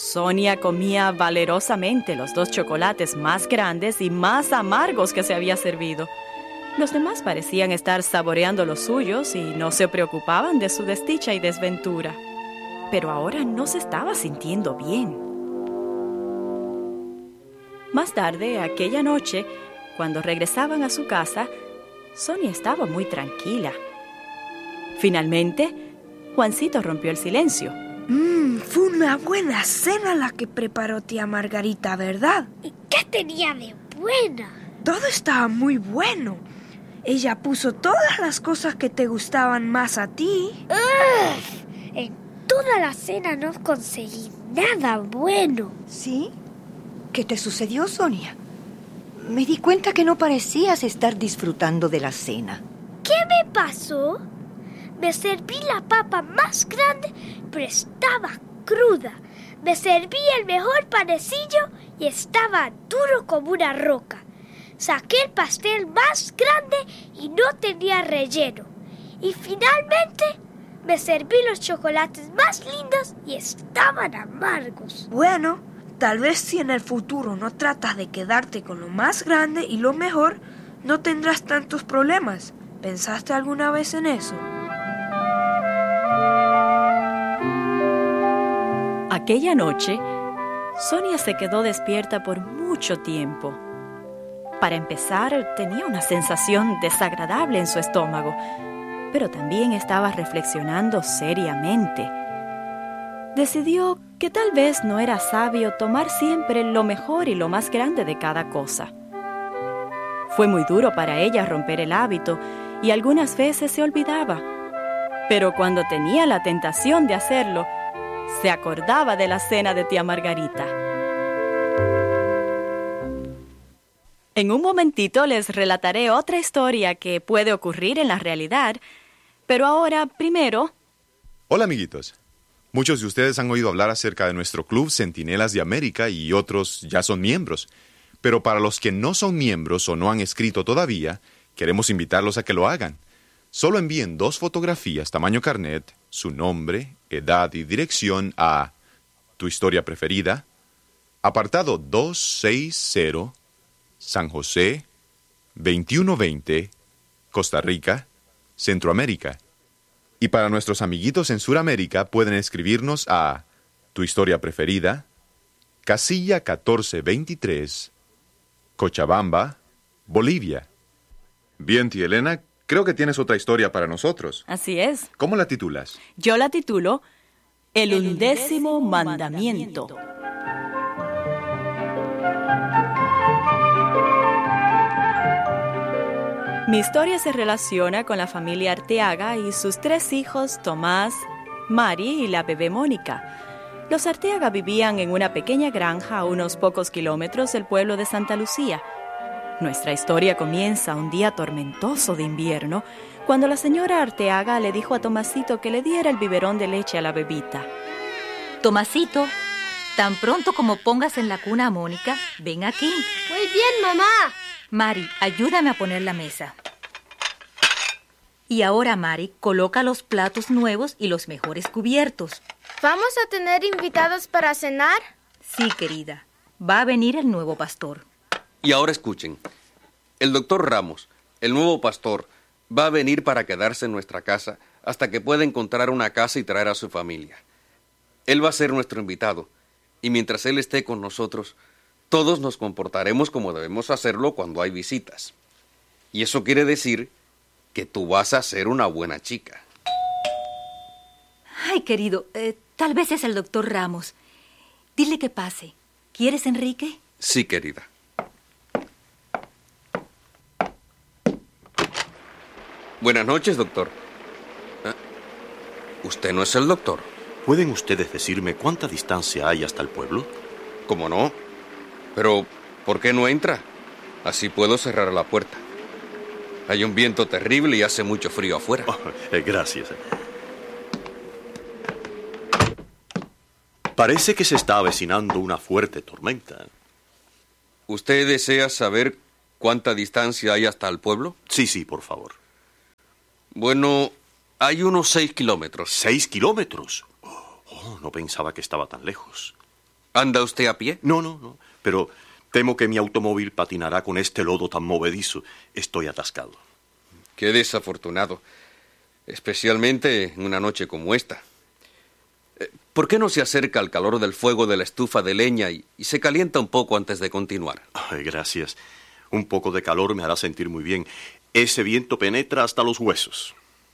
Sonia comía valerosamente los 2 chocolates más grandes y más amargos que se había servido. Los demás parecían estar saboreando los suyos y no se preocupaban de su desdicha y desventura. Pero ahora no se estaba sintiendo bien. Más tarde, aquella noche, cuando regresaban a su casa, Sonia estaba muy tranquila. Finalmente, Juancito rompió el silencio. Fue una buena cena la que preparó tía Margarita, ¿verdad? ¿Y qué tenía de buena? Todo estaba muy bueno. Ella puso todas las cosas que te gustaban más a ti. En toda la cena no conseguí nada bueno. ¿Sí? ¿Qué te sucedió, Sonia? Me di cuenta que no parecías estar disfrutando de la cena. ¿Qué me pasó? Me serví la papa más grande, pero estaba cruda. Me serví el mejor panecillo y estaba duro como una roca. Saqué el pastel más grande y no tenía relleno. Y finalmente me serví los chocolates más lindos y estaban amargos. Bueno, tal vez si en el futuro no tratas de quedarte con lo más grande y lo mejor, no tendrás tantos problemas. ¿Pensaste alguna vez en eso? Aquella noche, Sonia se quedó despierta por mucho tiempo. Para empezar, tenía una sensación desagradable en su estómago, pero también estaba reflexionando seriamente. Decidió que tal vez no era sabio tomar siempre lo mejor y lo más grande de cada cosa. Fue muy duro para ella romper el hábito y algunas veces se olvidaba. Pero cuando tenía la tentación de hacerlo, se acordaba de la cena de tía Margarita. En un momentito les relataré otra historia que puede ocurrir en la realidad, pero ahora, primero... Hola, amiguitos. Muchos de ustedes han oído hablar acerca de nuestro club Centinelas de América y otros ya son miembros. Pero para los que no son miembros o no han escrito todavía, queremos invitarlos a que lo hagan. Solo envíen 2 fotografías tamaño carnet, su nombre, edad y dirección a Tu Historia Preferida, apartado 260, San José, 2120, Costa Rica, Centroamérica. Y para nuestros amiguitos en Sudamérica pueden escribirnos a Tu Historia Preferida, casilla 1423, Cochabamba, Bolivia. Bien, tía Elena, creo que tienes otra historia para nosotros. Así es. ¿Cómo la titulas? Yo la titulo El 11º Mandamiento. Mi historia se relaciona con la familia Arteaga y sus 3 hijos, Tomás, Mari y la bebé Mónica. Los Arteaga vivían en una pequeña granja a unos pocos kilómetros del pueblo de Santa Lucía. Nuestra historia comienza un día tormentoso de invierno, cuando la señora Arteaga le dijo a Tomasito que le diera el biberón de leche a la bebita. Tomasito, tan pronto como pongas en la cuna a Mónica, ven aquí. Muy bien, mamá. Mari, ayúdame a poner la mesa. Y ahora, Mari, coloca los platos nuevos y los mejores cubiertos. ¿Vamos a tener invitados para cenar? Sí, querida. Va a venir el nuevo pastor. Y ahora escuchen. El doctor Ramos, el nuevo pastor, va a venir para quedarse en nuestra casa hasta que pueda encontrar una casa y traer a su familia. Él va a ser nuestro invitado, y mientras él esté con nosotros, todos nos comportaremos como debemos hacerlo cuando hay visitas. Y eso quiere decir que tú vas a ser una buena chica. Ay, querido, tal vez es el doctor Ramos. Dile que pase. ¿Quieres, Enrique? Sí, querida. Buenas noches, doctor. ¿Usted no es el doctor? ¿Pueden ustedes decirme cuánta distancia hay hasta el pueblo? ¿Cómo no? Pero, ¿por qué no entra? Así puedo cerrar la puerta. Hay un viento terrible y hace mucho frío afuera. Gracias. Parece que se está avecinando una fuerte tormenta. ¿Usted desea saber cuánta distancia hay hasta el pueblo? Sí, por favor. Bueno, hay unos 6 kilómetros. ¿6 kilómetros? Oh, no pensaba que estaba tan lejos. ¿Anda usted a pie? No, pero temo que mi automóvil patinará con este lodo tan movedizo. Estoy atascado. Qué desafortunado, especialmente en una noche como esta. ¿Por qué no se acerca al calor del fuego de la estufa de leña y se calienta un poco antes de continuar? Ay, gracias. Un poco de calor me hará sentir muy bien. Ese viento penetra hasta los huesos.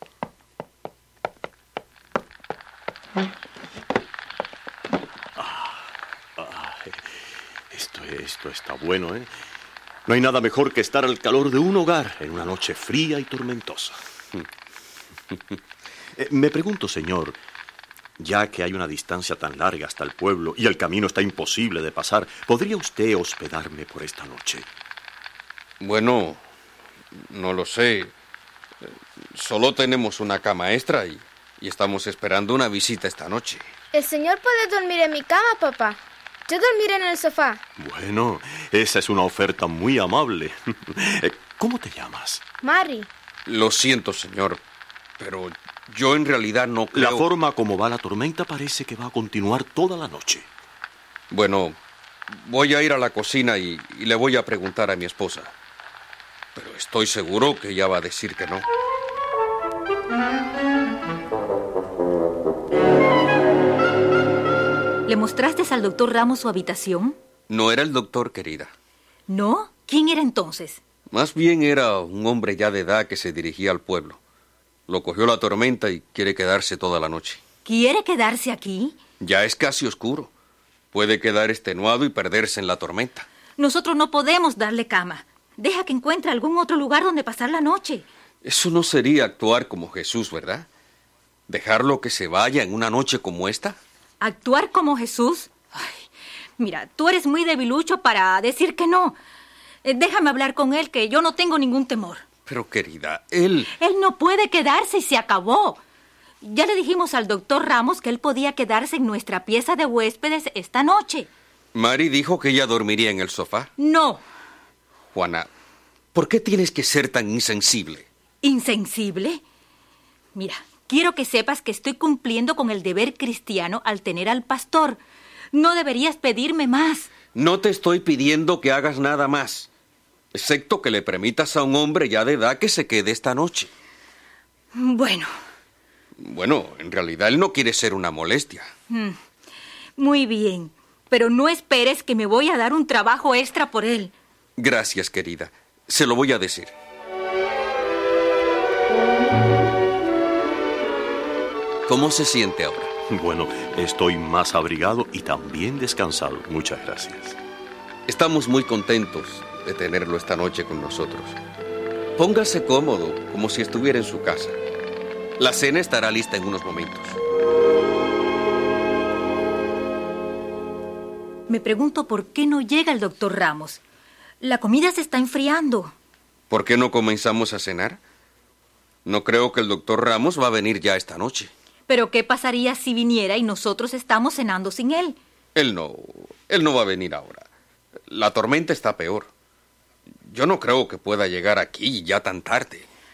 Esto está bueno, ¿eh? No hay nada mejor que estar al calor de un hogar en una noche fría y tormentosa. Me pregunto, señor, ya que hay una distancia tan larga hasta el pueblo y el camino está imposible de pasar, ¿podría usted hospedarme por esta noche? Bueno, no lo sé. Solo tenemos una cama extra y estamos esperando una visita esta noche. El señor puede dormir en mi cama, papá. Yo dormiré en el sofá. Bueno, esa es una oferta muy amable. ¿Cómo te llamas? Mary. Lo siento, señor, pero yo en realidad no creo... La forma como va la tormenta parece que va a continuar toda la noche. Bueno, voy a ir a la cocina y le voy a preguntar a mi esposa. Pero estoy seguro que ella va a decir que no. ¿Le mostraste al doctor Ramos su habitación? No era el doctor, querida. ¿No? ¿Quién era entonces? Más bien era un hombre ya de edad que se dirigía al pueblo. Lo cogió la tormenta y quiere quedarse toda la noche. ¿Quiere quedarse aquí? Ya es casi oscuro. Puede quedar extenuado y perderse en la tormenta. Nosotros no podemos darle cama. Deja que encuentre algún otro lugar donde pasar la noche. Eso no sería actuar como Jesús, ¿verdad? ¿Dejarlo que se vaya en una noche como esta? ¿Actuar como Jesús? Ay, mira, tú eres muy debilucho para decir que no. Déjame hablar con él, que yo no tengo ningún temor. Pero, querida, él no puede quedarse y se acabó. Ya le dijimos al doctor Ramos que él podía quedarse en nuestra pieza de huéspedes esta noche. Mary dijo que ella dormiría en el sofá. No. Juana, ¿por qué tienes que ser tan insensible? ¿Insensible? Mira, quiero que sepas que estoy cumpliendo con el deber cristiano al tener al pastor. No deberías pedirme más. No te estoy pidiendo que hagas nada más, excepto que le permitas a un hombre ya de edad que se quede esta noche. Bueno, en realidad él no quiere ser una molestia. Muy bien, pero no esperes que me voy a dar un trabajo extra por él. Gracias, querida. Se lo voy a decir. ¿Cómo se siente ahora? Bueno, estoy más abrigado y también descansado. Muchas gracias. Estamos muy contentos de tenerlo esta noche con nosotros. Póngase cómodo, como si estuviera en su casa. La cena estará lista en unos momentos. Me pregunto por qué no llega el doctor Ramos. La comida se está enfriando. ¿Por qué no comenzamos a cenar? No creo que el doctor Ramos va a venir ya esta noche. ¿Pero qué pasaría si viniera y nosotros estamos cenando sin él? Él no va a venir ahora. La tormenta está peor. Yo no creo que pueda llegar aquí ya tan tarde.